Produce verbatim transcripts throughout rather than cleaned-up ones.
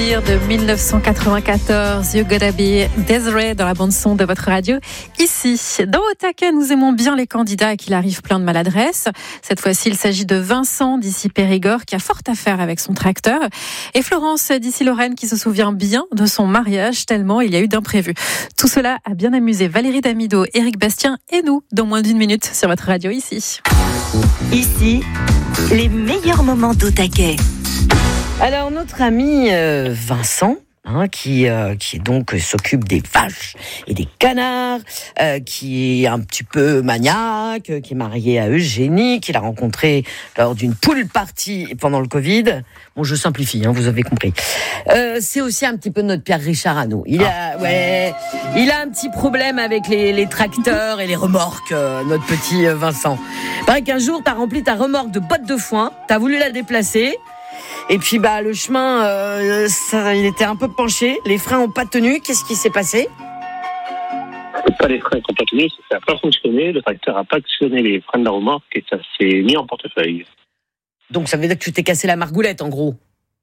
souvenir de dix-neuf cent quatre-vingt-quatorze, You Gotta Be Desiree dans la bande-son de votre radio. Ici, dans Au Taquet, nous aimons bien les candidats et qu'il arrive plein de maladresses. Cette fois-ci, il s'agit de Vincent d'ici Périgord qui a fort à faire avec son tracteur. Et Florence d'ici Lorraine qui se souvient bien de son mariage tellement il y a eu d'imprévus. Tout cela a bien amusé Valérie Damido, Éric Bastien et nous dans moins d'une minute sur votre radio ici. Ici, les meilleurs moments d'Au Taquet. Alors notre ami euh, Vincent, hein, qui euh, qui est donc euh, s'occupe des vaches et des canards, euh, qui est un petit peu maniaque, euh, qui est marié à Eugénie, qu'il a rencontré lors d'une pool party pendant le Covid. Bon, je simplifie, hein, vous avez compris. Euh, c'est aussi un petit peu notre Pierre Richard à nous. Il a, ouais, il a un petit problème avec les, les tracteurs et les remorques, euh, notre petit euh, Vincent. Il paraît qu'un jour, t'as rempli ta remorque de bottes de foin, t'as voulu la déplacer. Et puis bah le chemin, euh, ça, il était un peu penché, les freins n'ont pas tenu. Qu'est-ce qui s'est passé ? C'est pas les freins qui n'ont pas tenu, ça n'a pas fonctionné. Le tracteur n'a pas actionné les freins de la remorque et ça s'est mis en portefeuille. Donc ça veut dire que tu t'es cassé la margoulette en gros.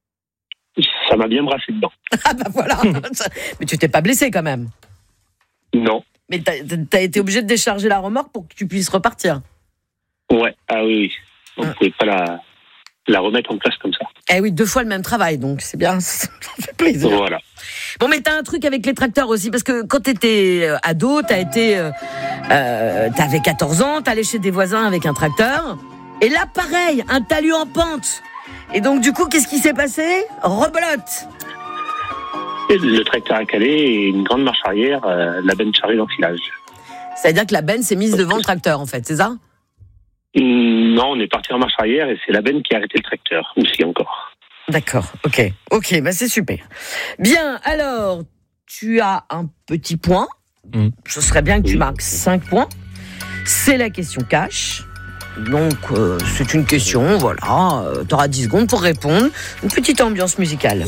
Ça m'a bien brassé dedans. Ah bah voilà. Mais tu t'es pas blessé quand même. Non. Mais t'as, t'as été obligé de décharger la remorque pour que tu puisses repartir. Ouais, ah oui, oui. On ne hum. pouvait pas la, la remettre en place comme ça. Eh oui, deux fois le même travail, donc c'est bien, ça fait plaisir. Voilà. Bon, mais t'as un truc avec les tracteurs aussi, parce que quand t'étais ado, t'as été, euh, euh, t'avais quatorze ans, t'allais chez des voisins avec un tracteur, et là, pareil, un talus en pente. Et donc, du coup, qu'est-ce qui s'est passé ? Rebelote. Et le tracteur a calé et une grande marche arrière, euh, la benne charrue d'enfilage. C'est-à-dire que la benne s'est mise devant le tracteur, en fait, c'est ça ? Non, on est parti en marche arrière et c'est la benne qui a arrêté le tracteur, aussi encore. D'accord, ok, ok, bah c'est super. Bien, alors, tu as un petit point. Mmh. Ce serait bien que tu marques cinq points. C'est la question cash. Donc, euh, c'est une question, voilà. Euh, tu auras dix secondes pour répondre. Une petite ambiance musicale.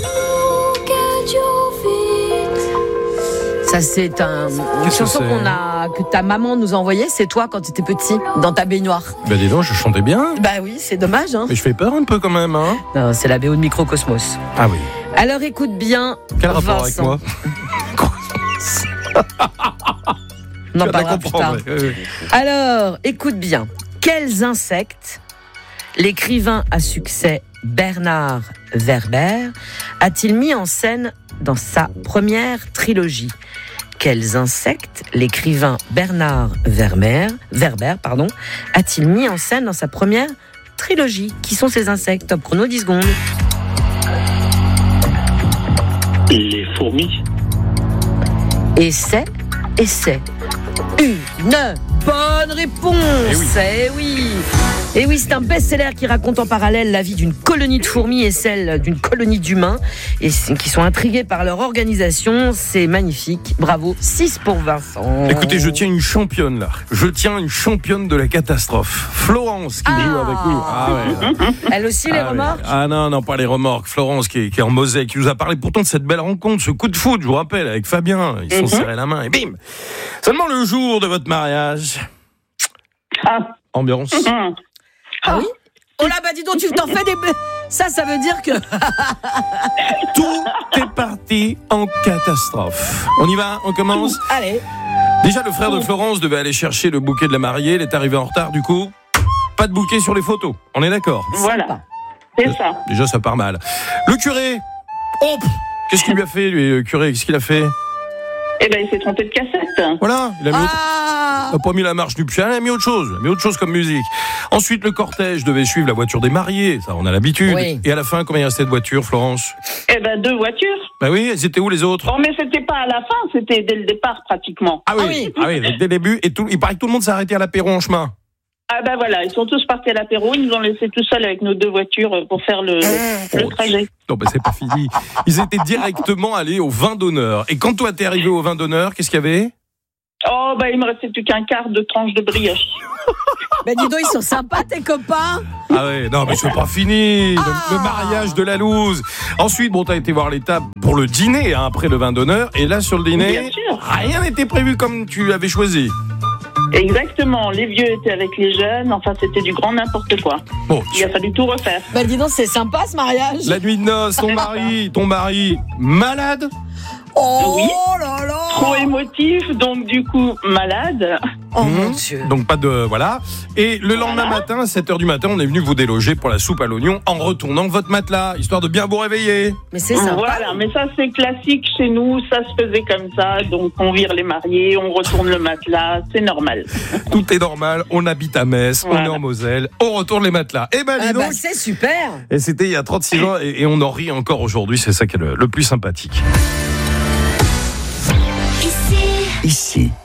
Ça, c'est un, une chanson qu'on a, que ta maman nous a envoyée. C'est toi quand tu étais petit, dans ta baignoire. Bah dis donc, je chantais bien. Bah oui, c'est dommage, hein. Mais je fais peur un peu quand même, hein. Non, c'est la B O de Microcosmos. Ah oui. Alors écoute bien, quel rapport Vincent. avec moi? On en parlera plus tard. Oui, oui. Alors, écoute bien. Quels insectes l'écrivain à succès Bernard Werber a-t-il mis en scène dans sa première trilogie ? Quels insectes l'écrivain Bernard Werber, Werber pardon, a-t-il mis en scène dans sa première trilogie ? Qui sont ces insectes ? Top chrono, dix secondes. Les fourmis. Et c'est, et c'est une bonne réponse. Eh oui. Eh oui. Et oui, c'est un best-seller qui raconte en parallèle la vie d'une colonie de fourmis et celle d'une colonie d'humains et qui sont intrigués par leur organisation. C'est magnifique. Bravo. six pour Vincent. Écoutez, je tiens une championne là. Je tiens une championne de la catastrophe. Florence qui ah. joue avec nous. Ah ouais. Elle aussi les ah remorques ouais. Ah non, non, pas les remorques. Florence qui est, qui est en Moselle, qui nous a parlé pourtant de cette belle rencontre, ce coup de foot, je vous rappelle, avec Fabien. Ils se sont mm-hmm. serrés la main et bim. Seulement le jour de votre mariage. Ah. Ambiance. Mm-hmm. Ah oui ? Oh là, bah dis donc, tu t'en fais des... Ça, ça veut dire que... Tout est parti en catastrophe. On y va ? On commence ? Allez. Déjà, le frère de Florence devait aller chercher le bouquet de la mariée. Il est arrivé en retard, du coup. Pas de bouquet sur les photos. On est d'accord ? Voilà. C'est ça. Déjà, ça part mal. Le curé. Oh, qu'est-ce qu'il lui a fait, lui, le curé ? Qu'est-ce qu'il a fait ? Eh ben, il s'est trompé de cassette. Voilà. Il a mis ah autre... Il n'a pas mis la marche du piano, il a mis autre chose. Il a mis autre chose comme musique. Ensuite, le cortège devait suivre la voiture des mariés. Ça, on a l'habitude. Oui. Et à la fin, combien il restait de voitures, Florence ? Eh ben, deux voitures. Bah oui, elles étaient où les autres ? Oh, mais c'était pas à la fin, c'était dès le départ, pratiquement. Ah oui, ah oui, ah oui dès le début. Et tout, il paraît que tout le monde s'est arrêté à l'apéro en chemin. Ah ben voilà, ils sont tous partis à l'apéro, ils nous ont laissé tout seuls avec nos deux voitures pour faire le, oh, le trajet. Non, ben c'est pas fini. Ils étaient directement allés au vin d'honneur. Et quand toi t'es arrivé au vin d'honneur, qu'est-ce qu'il y avait ? Oh, bah, il me restait plus qu'un quart de tranche de brioche. Bah, dis donc, ils sont sympas, tes copains. Ah ouais, non, mais c'est pas fini. Ah. Le, le mariage de la loose. Ensuite, bon, t'as été voir l'étape pour le dîner, hein, après le vin d'honneur. Et là, sur le dîner, rien n'était prévu comme tu l'avais choisi. Exactement, les vieux étaient avec les jeunes, enfin c'était du grand n'importe quoi. Bon, Il a fallu tout refaire. Bah dis donc, c'est sympa ce mariage. la nuit de noces, ton mari, ton mari, malade. Oh Oui. là là. Trop émotif, donc du coup malade. Oh Mmh. mon Dieu. Donc pas de... Voilà. Et le lendemain Voilà. matin, à sept heures du matin, on est venu vous déloger pour la soupe à l'oignon en retournant votre matelas, histoire de bien vous réveiller. Mais c'est sympa. Voilà, mais ça c'est classique chez nous, ça se faisait comme ça, donc on vire les mariés, on retourne le matelas, c'est normal. Tout est normal, on habite à Metz, on Voilà. est en Moselle, on retourne les matelas. Et ben dis Ah bah, donc, c'est super. et c'était il y a trente-six ans et, et on en rit encore aujourd'hui, c'est ça qui est le, le plus sympathique. Ici, Ici,